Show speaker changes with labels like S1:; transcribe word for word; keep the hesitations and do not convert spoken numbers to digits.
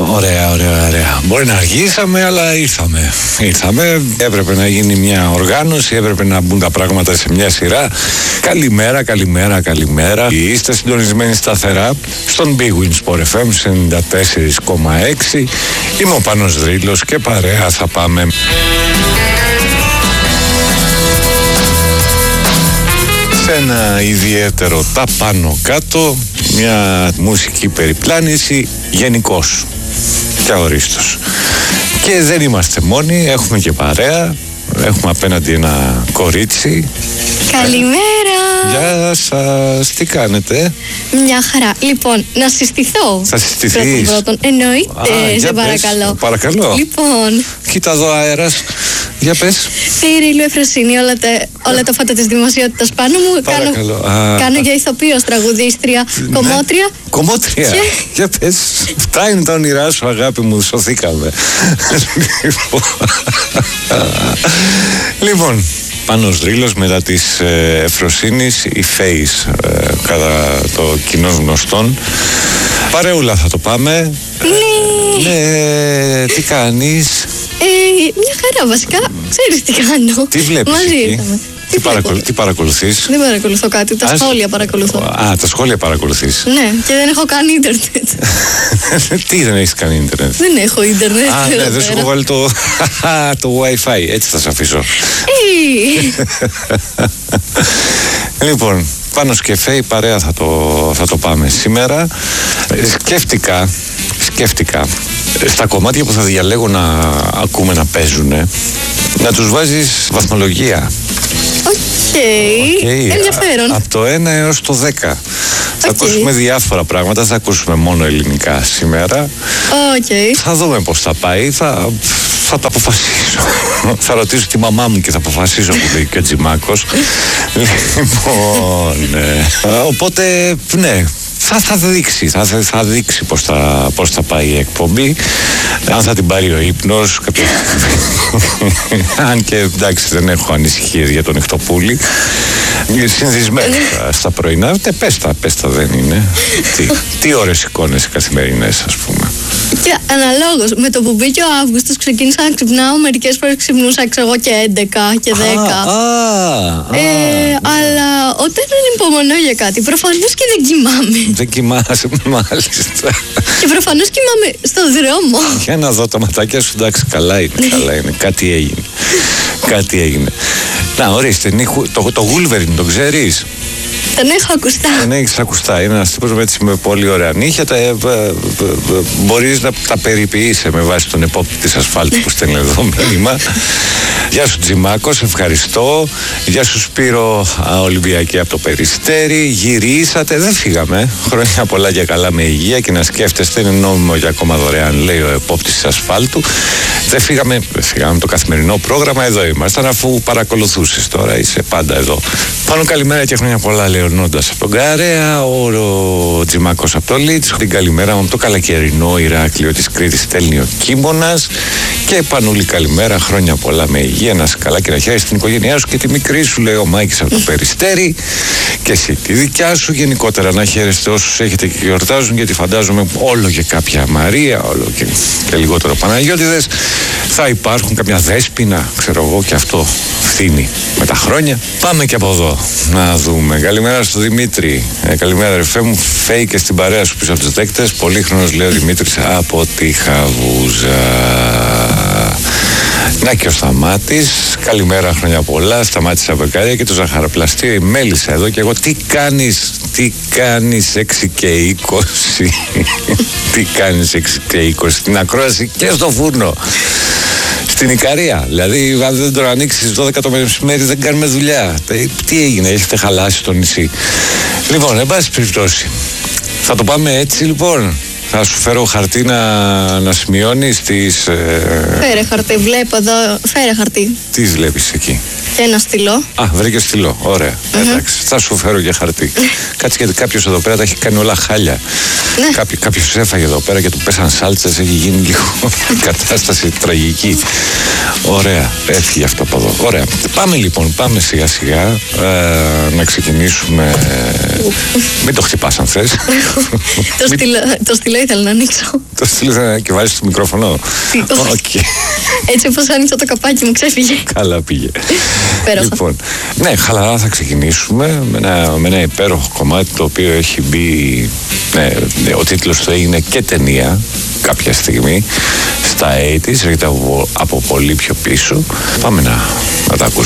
S1: Ωραία, ωραία, ωραία. Μπορεί να αργήσαμε, αλλά ήρθαμε. Ήρθαμε. Έπρεπε να γίνει μια οργάνωση, έπρεπε να μπουν τα πράγματα σε μια σειρά. Καλημέρα, καλημέρα, καλημέρα. Είστε συντονισμένοι σταθερά στον Big Win Sport εφ εμ ενενήντα τέσσερα κόμμα έξι. Είμαι ο Πάνος Δρύλος και παρέα θα πάμε. Σε ένα ιδιαίτερο τα πάνω κάτω, μια μουσική περιπλάνηση γενικώς και αορίστως. Και δεν είμαστε μόνοι, έχουμε και παρέα. Έχουμε απέναντι ένα κορίτσι.
S2: Καλημέρα!
S1: Γεια σας, τι κάνετε?
S2: Μια χαρά. Λοιπόν, να συστηθώ.
S1: Θα συστηθείς?
S2: Πρώτον, εννοείται,
S1: Α,
S2: σε παρακαλώ.
S1: Πες, παρακαλώ.
S2: Λοιπόν.
S1: Κοίτα εδώ αέρας. Για πες.
S2: Θηρήλου Εφροσύνη, όλα τα, όλα τα φώτα της δημοσιότητας πάνω μου.
S1: Παρακαλώ.
S2: Κάνω,
S1: Α,
S2: κάνω για ηθοποιός, τραγουδίστρια,
S1: ναι.
S2: κομμότρια.
S1: Κομμότρια.
S2: Και...
S1: Για πες. Αυτά είναι τα όνειρά σου, αγάπη μου, σωθήκαμε. Λοιπόν, Πάνος Δρύλος, μετά της ε, Εφροσύνης, η Face, ε, κατά το κοινό γνωστόν. Παρεούλα θα το πάμε.
S2: Ναι.
S1: Ναι, τι κάνεις?
S2: Ε, μια χαρά βασικά, ξέρεις τι κάνω.
S1: Τι βλέπεις
S2: Μαζί
S1: εκεί?
S2: ήρθαμε.
S1: Τι, παρακολου, τι παρακολουθείς?
S2: Δεν παρακολουθώ κάτι, τα
S1: Ας...
S2: σχόλια παρακολουθώ.
S1: Α, τα σχόλια παρακολουθείς.
S2: Ναι, και δεν έχω καν ίντερνετ.
S1: Τι δεν έχεις καν ίντερνετ?
S2: Δεν έχω ίντερνετ.
S1: Α, ναι, δεν σου έχω βάλει το, το Wi-Fi, έτσι θα σε αφήσω. Λοιπόν, πάνω σκεφέι παρέα θα το, θα το πάμε σήμερα. Σκέφτηκα, σκέφτηκα στα κομμάτια που θα διαλέγω να ακούμε να παίζουνε, να τους βάζεις βαθμολογία.
S2: Οκ, okay. okay. Ενδιαφέρον.
S1: Από το ένα έως το δέκα. Okay. Θα ακούσουμε διάφορα πράγματα, θα ακούσουμε μόνο ελληνικά σήμερα.
S2: Okay.
S1: Θα δούμε πώς θα πάει, θα, θα το αποφασίσω. Θα ρωτήσω τη μαμά μου και θα αποφασίσω, που λέει και ο Τζιμάκος. Λοιπόν, ναι. Οπότε, ναι. Θα, θα δείξει, θα, θα δείξει πώς θα, πώς θα πάει η εκπομπή. Αν θα την πάρει ο ύπνος. Αν και εντάξει, δεν έχω ανησυχίες για τον Ιχτοπούλη. Συνηθισμένο στα πρωινά. Ε, πες τα, πες τα, δεν είναι. Τι, τι ώρες εικόνες καθημερινές, ας πούμε.
S2: Και αναλόγως, με το που μπήκε ο Αύγουστος ξεκίνησα να ξυπνάω. Μερικές φορές ξυπνούσα, ξέρω εγώ, και έντεκα και δέκα.
S1: Α, α,
S2: ε, α, αλλά όταν ανυπομονώ για κάτι, προφανώς και δεν κοιμάμαι.
S1: Δεν κοιμάσαι, μάλιστα.
S2: Και προφανώς κοιμάμαι στο δρόμο.
S1: Για να δω τα ματάκια σου, εντάξει, καλά είναι, καλά είναι. Κάτι έγινε. Κάτι έγινε. Να, ορίστε, το, το Wolverine, το ξέρεις?
S2: Τον έχω ακουστά.
S1: Τον έχεις ακουστά. Είναι ένας τύπος έτσι με πολύ ωραία νύχια. Τα, ε, ε, ε, μπορείς να τα περιποιείσαι με βάση τον επόπτη της ασφάλτου που στέλνει εδώ μήνυμα. Γεια σου Τζιμάκο, σε ευχαριστώ. Γεια σου Σπύρο Ολυμπιακή από το Περιστέρι. Γυρίσατε, δεν φύγαμε. Χρόνια πολλά και καλά με υγεία και να σκέφτεστε, είναι νόμιμο για ακόμα δωρεάν, λέει ο επόπτης της ασφάλτου. Δεν φύγαμε, δεν φύγαμε το καθημερινό πρόγραμμα, εδώ ήμασταν, αφού παρακολουθούσες τώρα, είσαι πάντα εδώ. Πάνω καλημέρα και χρόνια πολλά, λέει ο Νόντας από τον Καρέα, ο, ο Τζιμάκος από το Λίτς. Την καλημέρα μου από το καλακαιρινό Ηράκλειο της Κρήτης στέλνει ο Κίμωνας. Και Πανούλη, καλημέρα, χρόνια πολλά με υγεία, να είσαι καλά και να χαίρεσαι την οικογένειά σου και τη μικρή σου, λέει ο Μάκης από το Περιστέρι. Και εσύ τη δικιά σου, γενικότερα να χαίρεστε όσους έχετε και γιορτάζουν, γιατί φαντάζομαι όλο και κάποια Μαρία, όλο και, και λιγότερο Παναγιώτιδες. Θα υπάρχουν κάποια Δέσποινα, ξέρω εγώ, και αυτό φθήνει με τα χρόνια. Πάμε και από εδώ να δούμε. Καλημέρα στο Δημήτρη. Ε, καλημέρα ρεφέ μου, φέι και στην παρέα σου πίσω από τους δέκτες. Πολύχρονος, λέει ο Δημήτρης από τη Χαβούζα. Να και ο Σταμάτης, καλημέρα, χρόνια πολλά. Σταμάτης από Εκαρία και το ζαχαροπλαστείο η Μέλισσα εδώ και εγώ. Τι κάνεις, τι κάνεις έξι και είκοσι. Τι κάνεις έξι και είκοσι στην ακρόαση και στο φούρνο. Στην Ικαρία. Δηλαδή, αν δεν τον ανοίξει στις δώδεκα το μεσημέρι, δεν κάνουμε δουλειά. Τι έγινε, έχετε χαλάσει το νησί. Λοιπόν, εν πάση περιπτώσει, θα το πάμε έτσι λοιπόν. Θα σου φέρω χαρτί να, να σημειώνεις τις... Ε...
S2: Φέρε χαρτί, βλέπω εδώ, φέρε χαρτί.
S1: Τι βλέπεις εκεί?
S2: Ένα στυλό.
S1: Α, βρήκε στυλό, ωραία. Mm-hmm. Εντάξει, θα σου φέρω και χαρτί. Κάτσε, γιατί κάποιος εδώ πέρα τα έχει κάνει όλα χάλια. Ναι. Κάποιο, κάποιος έφαγε εδώ πέρα και του πέσαν σάλτσες, έχει γίνει λίγο κατάσταση τραγική. Ωραία, έφυγε αυτό από εδώ. Ωραία, πάμε λοιπόν, πάμε σιγά σιγά ε, να ξεκινήσουμε. Μην το χτυπάς αν θες.
S2: το, στυλό, το στυλό στείλω, ήθελα να ανοίξω.
S1: Το στείλω και βάζεις το μικρόφωνο.
S2: Τι, όχι.
S1: Okay.
S2: Έτσι όπως άνοιξα το καπάκι μου ξέφυγε.
S1: Καλά πήγε.
S2: Υπέροχα.
S1: Λοιπόν, ναι, χαλαρά θα ξεκινήσουμε με ένα, με ένα υπέροχο κομμάτι το οποίο έχει μπει, ναι, ο τίτλος του έγινε και ταινία κάποια στιγμή στα ογδόντα, έρχεται από, από πολύ πιο πίσω. Πάμε να, να τα ακούσουμε.